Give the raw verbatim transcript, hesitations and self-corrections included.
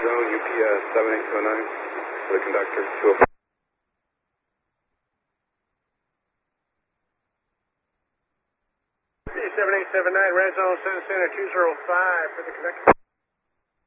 zone, U P S seven eight two nine for the conductor, two oh five. seven eight seven nine, red zone, Center Center two oh five for the conductor.